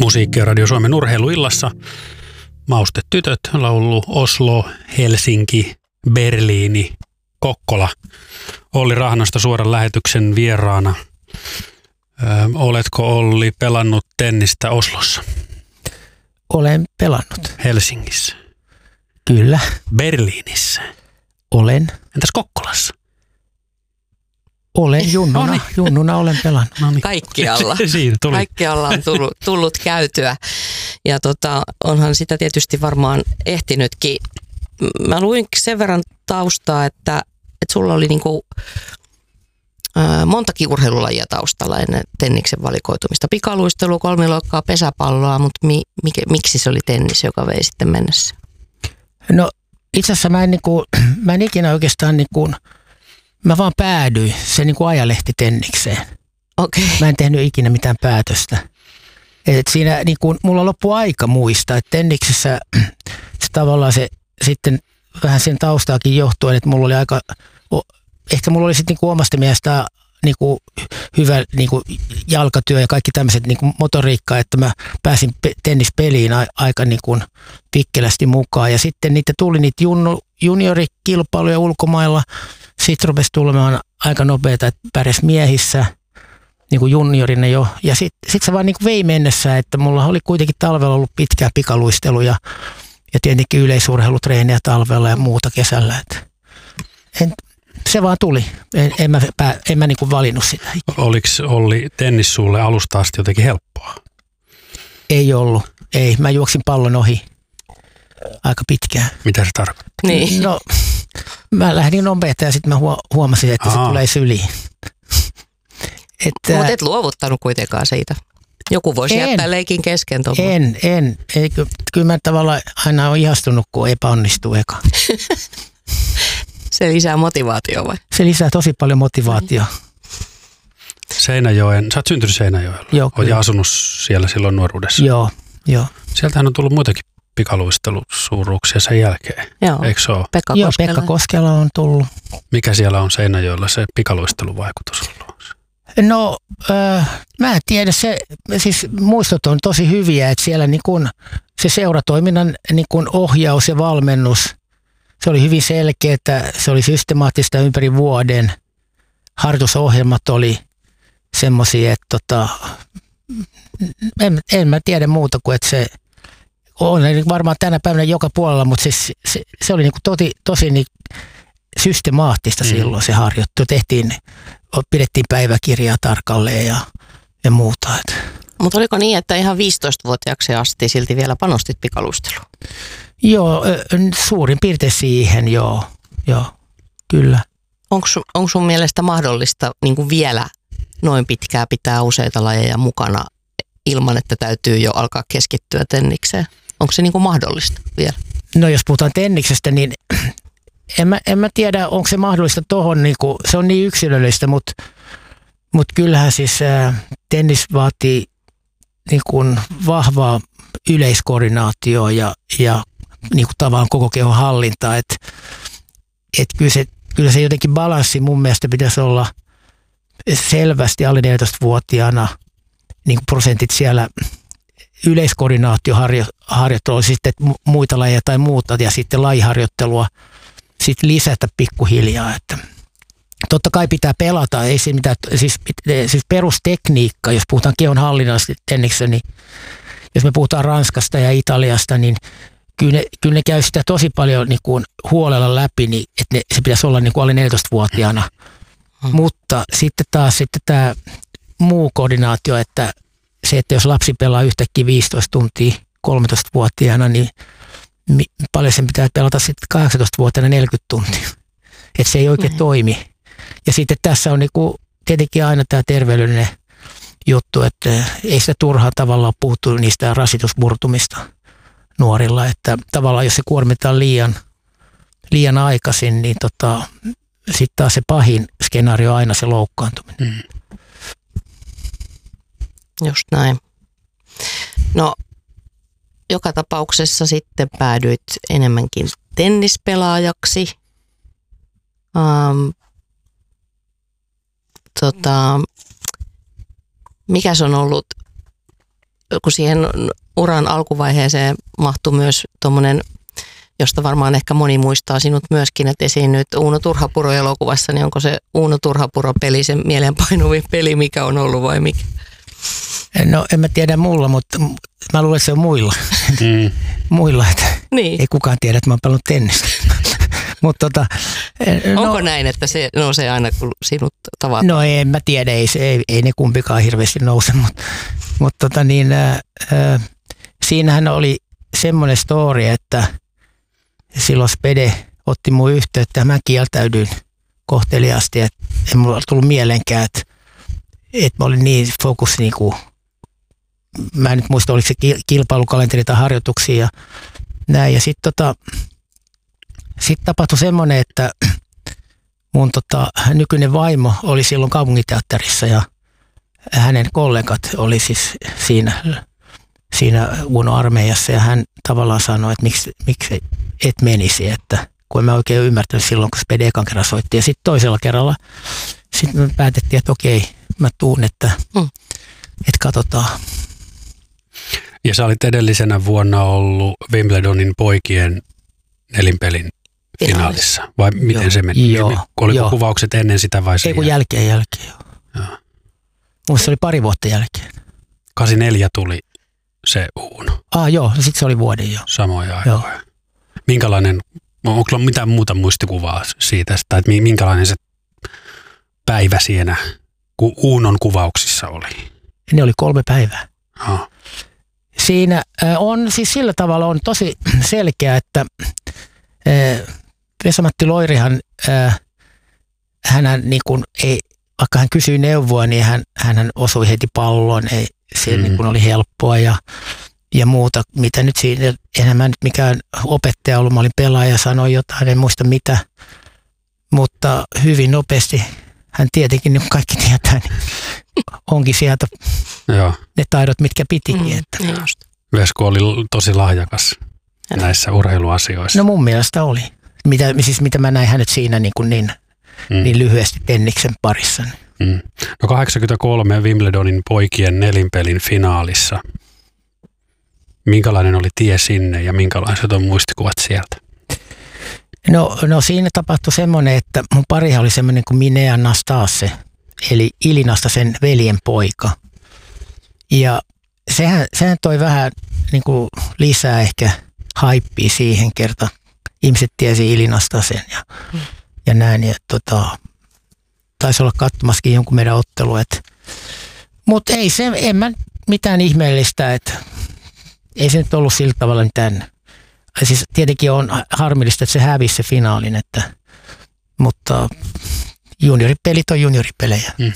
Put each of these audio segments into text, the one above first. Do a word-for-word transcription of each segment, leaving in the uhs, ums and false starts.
musiikkia Radio Suomen urheiluillassa. Maustetytöt, laulu Oslo, Helsinki, Berliini, Kokkola. Olli Rahnosta suoran lähetyksen vieraana. Ö, oletko Olli pelannut tennistä Oslossa? Olen pelannut. Helsingissä? Kyllä. Berliinissä? Olen. Entäs Kokkolassa? Olen junnuna, no niin. junnuna olen pelannut. No niin. Kaikkialla. Siinä tuli. Kaikkialla on tullut, tullut käytyä. Ja tota, onhan sitä tietysti varmaan ehtinytkin. Mä luin sen verran taustaa, että, että sulla oli niinku, ää, montakin urheilulajia taustalla ennen tenniksen valikoitumista. Pikaluistelu, kolmiloikkaa, pesäpalloa, mutta mi, mikä, miksi se oli tennis, joka vei sitten mennessä? No itse asiassa mä en, niinku, mä en ikinä oikeastaan, niinku, mä vaan päädyin. Se niinku ajalehti tennikseen. Okay. Mä en tehnyt ikinä mitään päätöstä. Et siinä niinku, mulla loppui aika muistaa, että tenniksessä se tavallaan se sitten vähän sen taustaakin johtuen, että mulla oli aika, ehkä mulla oli sitten niinku omasta mielestä niinku hyvä niinku jalkatyö ja kaikki tämmöiset niinku motoriikkaa, että mä pääsin pe- tennispeliin a- aika niinku pikkelästi mukaan. Ja sitten niitä tuli niitä junnu, juniorikilpailuja ulkomailla. Sitten rupesi tulemaan aika nopeata, että pärjäs miehissä niin kuin juniorina jo. Ja sitten sit se vaan niin kuin vei mennessä, että mulla oli kuitenkin talvella ollut pitkää pikaluisteluja ja tietenkin yleisurheilutreenejä talvella ja muuta kesällä. En, se vaan tuli. En, en mä, en mä niin kuin valinnut sitä. Oliko Olli tennis sulle alusta asti jotenkin helppoa? Ei ollut. Ei. Mä juoksin pallon ohi aika pitkään. Mitä se tarkoittaa? Niin. No, mä lähdin nopeasti ja sitten mä huomasin, että Aha. se tulee syliin. Että, mutta et luovuttanut kuitenkaan siitä. Joku voisi en, jättää leikin kesken. Tuolla. En, en. Ei, kyllä mä tavallaan aina olen ihastunut, kun epäonnistuu eka. Se lisää motivaatiota vai? Se lisää tosi paljon motivaatiota. Seinäjoen, sä oot syntynyt Seinäjoella. Joo, oot asunut siellä silloin nuoruudessa. Joo, joo. Sieltähän on tullut muitakin pikaluistelusuuruuksia sen jälkeen. Joo, eikö se ole? Pekka Joo, Koskela. Pekka Koskela on tullut. Mikä siellä on Seinäjoella se pikaluisteluvaikutus ollut? No, äh, mä en tiedä. Se, siis muistot on tosi hyviä, että siellä niin kun se seuratoiminnan niin kun ohjaus ja valmennus, se oli hyvin selkeä, että se oli systemaattista ympäri vuoden. Harjoitusohjelmat oli semmoisia, että tota, en, en mä tiedä muuta kuin, että se on varmaan tänä päivänä joka puolella, mutta siis, se, se oli niin kuin tosi, tosi niin systemaattista mm. silloin se harjoittelu. Tehtiin, pidettiin päiväkirjaa tarkalleen ja, ja muuta. Mutta oliko niin, että ihan viisitoistavuotiaaksi asti silti vielä panostit pikaluisteluun? Joo, suurin piirtein siihen, joo, joo kyllä. Onko sun, sun mielestä mahdollista niin kuin vielä noin pitkää pitää useita lajeja mukana ilman, että täytyy jo alkaa keskittyä tennikseen? Onko se niin kuin mahdollista vielä? No jos puhutaan tenniksestä, niin en mä, en mä tiedä, onko se mahdollista tohon, niin kuin, se on niin yksilöllistä, mutta, mutta kyllähän siis ää, tennis vaatii niin kuin vahvaa yleiskoordinaatioa ja, ja niin kuin tavallaan koko kehon hallintaa, että et kyllä, se, kyllä se jotenkin balanssi mun mielestä pitäisi olla selvästi alle neljätoistavuotiaana niin kuin prosentit siellä yleiskoordinaatioharjoittelua, sitten muita lajeja tai muuta ja sitten lajiharjoittelua sitten lisätä pikkuhiljaa. Että totta kai pitää pelata, ei se mitään, siis, siis perustekniikka, jos puhutaan kehon hallinnasta tenniksessä, niin jos me puhutaan Ranskasta ja Italiasta, niin kyllä ne, kyllä ne käy sitä tosi paljon niin kuin huolella läpi, niin että ne, se pitäisi olla niin kuin alle neljätoistavuotiaana. Hmm. Mutta sitten taas sitten tämä muu koordinaatio, että se, että jos lapsi pelaa yhtäkkiä viisitoista tuntia kolmetoistavuotiaana, niin mi, paljon sen pitää pelata sitten kahdeksantoistavuotiaana neljäkymmentä tuntia. Että se ei oikein hmm. toimi. Ja sitten tässä on niinku tietenkin aina tämä terveydellinen juttu, että ei sitä turhaa tavallaan puhuttu niistä rasitusmurtumista nuorilla, että tavallaan jos se kuormitaan liian, liian aikaisin, niin tota, sitten taas se pahin skenaario on aina se loukkaantuminen. Mm. Just näin. No, joka tapauksessa sitten päädyit enemmänkin tennispelaajaksi. Um, tota, mikäs on ollut kun siihen uran alkuvaiheeseen mahtui myös tuommoinen, josta varmaan ehkä moni muistaa sinut myöskin, että esiinnyt Uuno Turhapuro-elokuvassa, niin onko se Uuno Turhapuro-peli se mielenpainuvin peli, mikä on ollut vai mikä? No en mä tiedä mulla, mutta mä luulen, että se on muilla. Mm. muilla, että niin. Ei kukaan tiedä, että mä oon pelannut tennistä. Mut tota, onko no, näin, että se nousee aina, kun sinut tavataan? No en mä tiedä, ei, se, ei, ei ne kumpikaan hirveästi nouse, mutta mut tota niin, äh, siinähän oli semmoinen story, että silloin Spede otti mun yhteyttä ja mä kieltäydyin kohteliaasti, että ei mulla tullut mielenkään, että, että mä olin niin fokus niinku, mä en nyt muista, oliko se kilpailukalenteri tai harjoituksia ja näin. Ja sitten tota, sit tapahtui semmoinen, että mun tota, nykyinen vaimo oli silloin kaupunginteatterissa ja hänen kollegat oli siis siinä, siinä Uuno armeijassa ja hän tavallaan sanoi, että miksi, miksi et menisi, että kun en mä oikein ymmärtänyt silloin, kun Spede ekan kerran soitti. Ja sitten toisella kerralla sitten me päätettiin, että okei, mä tuun, että, mm. että katsotaan. Ja sä olit edellisenä vuonna ollut Wimbledonin poikien nelinpelin finaalissa. Vai miten joo. se meni? Joo. Oliko joo. kuvaukset ennen sitä vai sen? Ei kun jälkeen jälkeen, joo. joo. Musta se oli pari vuotta jälkeen. kahdeksankymmentäneljä tuli se Uuno. Ah joo, no sitten se oli vuoden jo. Samoja aikoja. Minkälainen, onko mitään muuta muistikuvaa siitä, että minkälainen se päivä siinä Uunon kuvauksissa oli? Ne oli kolme päivää. Oh. Siinä on siis sillä tavalla on tosi selkeä, että Vesa-Matti Loirihan, hän niin kuin ei, vaikka hän kysyi neuvoa, niin hän, hän osui heti palloon, ei, se mm. niin kuin oli helppoa ja, ja muuta, mitä nyt siinä, enhän mä nyt mikään opettaja ollut, mä olin pelaaja, sanoin jotain, en muista mitä, mutta hyvin nopeasti, hän tietenkin, niin kaikki tietää, niin onkin sieltä Joo. ne taidot, mitkä pitikin. Mm, että. Vesko oli tosi lahjakas ja näissä urheiluasioissa. No mun mielestä oli. Mitä, siis mitä mä näin hänet siinä niin, kuin niin, mm. niin lyhyesti tenniksen parissa. Mm. No kahdeksankymmentäkolme Wimbledonin poikien nelinpelin finaalissa. Minkälainen oli tie sinne ja minkälaiset on muistikuvat sieltä? No, no siinä tapahtui semmoinen, että mun parihan oli semmoinen kuin Minea Nastase, eli Ilinasta sen veljen poika. Ja sehän, sehän toi vähän niin kuin lisää ehkä haippia siihen kerta. Ihmiset tiesi Ilinasta sen ja, mm. ja näin. Ja tota, taisi olla katsomassakin jonkun meidän ottelu. Mutta ei se, en mä mitään ihmeellistä, että ei se nyt ollut sillä tavalla mitään. Siis tietenkin on harmillista, että se hävisi se finaalin, että, mutta junioripelit on junioripelejä. Mm.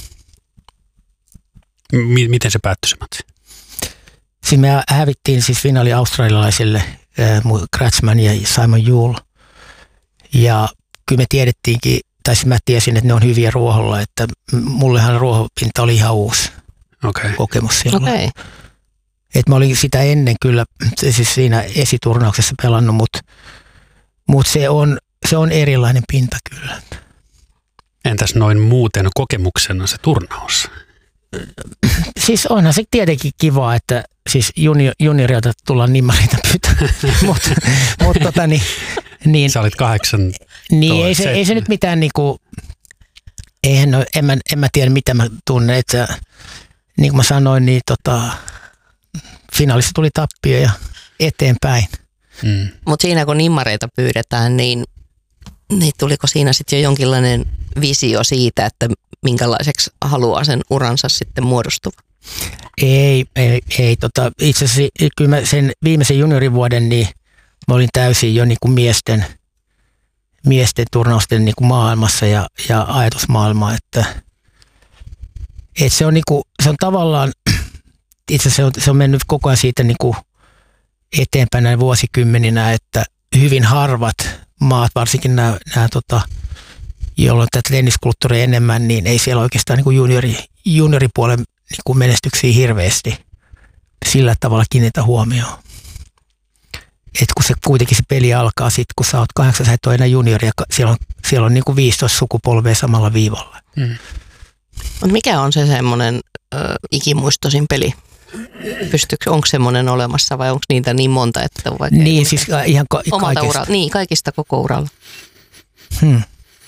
M- miten se päättyi se matsi? Siis me hävittiin siis finaali australialaisille äh, Kratzman ja Simon Juul. Ja kyllä me tiedettiinkin, tai siis mä tiesin, että ne on hyviä ruoholla, että mullehan ruohopinta oli ihan uusi okay. kokemus silloin. Okay. Et mä olin sitä ennen kyllä siis siinä esiturnauksessa pelannut, mutta mut se, on, se on erilainen pinta kyllä. Entäs noin muuten kokemuksena se turnaus? Siis onhan se tietenkin kiva, että siis junior, juniorilta tullaan nimmareita pyytää, mutta mut, tota, niin, niin, sä olit kahdeksan. Niin ei se, ei se nyt mitään niinku, eihän no, en, mä, en mä tiedä mitä mä tunnen, että niin kuin mä sanoin, niin tota, finaalissa tuli tappio ja eteenpäin. Mm. Mutta siinä kun nimmareita pyydetään, niin, niin tuliko siinä sitten jo jonkinlainen visio siitä, että minkälaiseksi haluaa sen uransa sitten muodostuva? Ei, ei, ei tota, itse asiassa kyllä mä sen viimeisen juniorivuoden, niin mä olin täysin jo niin kuin miesten, miesten turnausten niin kuin maailmassa ja, ja ajatusmaailmaa, että, että se on niin kuin, se on tavallaan, itse asiassa se on, se on mennyt koko ajan siitä niin kuin eteenpäin näin vuosikymmeninä, että hyvin harvat maat, varsinkin nämä, nämä tota, jolloin tätä tenniskulttuuria enemmän, niin ei siellä oikeastaan niin kuin juniori, junioripuolen niin kuin menestyksiä hirveästi sillä tavalla kiinnitä huomioon. Että kun se kuitenkin se peli alkaa sitten, kun sä oot kahdeksan, sä et ole enää juniori, ja siellä on, siellä on niin kuin viisitoista sukupolvea samalla viivalla. Mm. Mutta mikä on se semmoinen äh, ikimuistoisin peli? pystyykö, onko semmoinen olemassa vai onko niitä niin monta, että vaikka niin, siis ihan ka- omalta kaikesta. uralta, niin kaikista koko uralla. Hmm.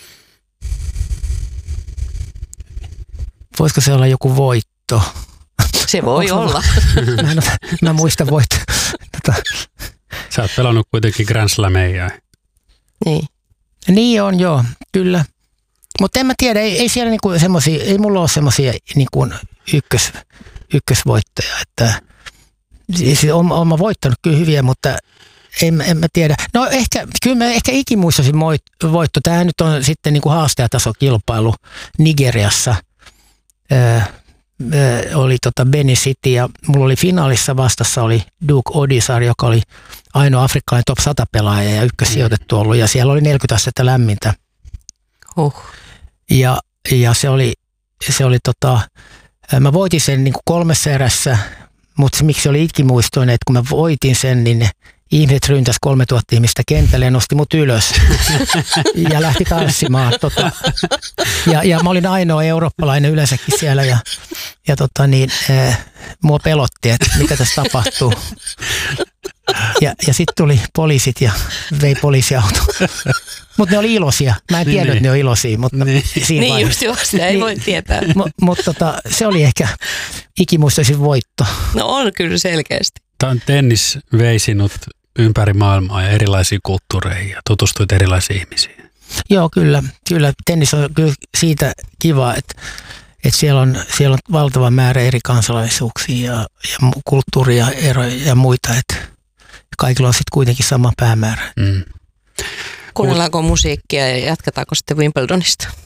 Voisiko se olla joku voitto? Se voi olla. Mä, en, mä muistan voitto. Tota. Sä oot pelannut kuitenkin Grand Slameja. Niin. Niin on, joo, kyllä. Mutta en mä tiedä, ei, ei siellä niinku semmosia, ei mulla ole semmosia niinku ykkös, ykkösvoittoja, että siis on, on mä voittanut kyllä hyviä, mutta en, en mä tiedä. No ehkä, kyllä mä ehkä ikimuistoisin voitto. Tämä nyt on sitten niinku haastajataso-kilpailu Nigeriassa. Öö, öö, oli tota Benin City ja mulla oli finaalissa vastassa oli Duke Odisar, joka oli ainoa afrikkalainen top sata pelaaja ja ykkössijoitettu ollut ja siellä oli neljäkymmentä astetta lämmintä. Huh. Ja, ja se oli, se oli tota, mä voitin sen niin kuin kolmessa erässä, mutta se, miksi se oli ikimuistoinen, että kun mä voitin sen, niin ne ihmiset ryntäsi kolmetuhatta ihmistä kentälle ja nosti mut ylös ja lähti tanssimaan. Tota, ja, ja mä olin ainoa eurooppalainen yleensäkin siellä ja, ja tota niin, äh, mua pelotti, että mitä tässä tapahtuu. Ja, ja sitten tuli poliisit ja vei poliisiauto. Mutta ne oli iloisia. Mä en tiedä, niin, että ne on iloisia. Mutta niin, siinä niin vaiheessa. just jo, sitä ei niin, voi tietää. Mutta mut, tota, se oli ehkä ikimuistoisin voitto. No on kyllä selkeästi. Tennis vei sinut ympäri maailmaa ja erilaisiin kulttuureihin ja tutustuit erilaisiin ihmisiin. Joo, kyllä. kyllä. Tennis on kyllä siitä kiva, että, että siellä, on, siellä on valtava määrä eri kansalaisuuksia ja, ja kulttuuria eroja ja muita. Että kaikilla on sitten kuitenkin sama päämäärä. Mm. Kuunnellaanko musiikkia ja jatketaanko sitten Wimbledonista?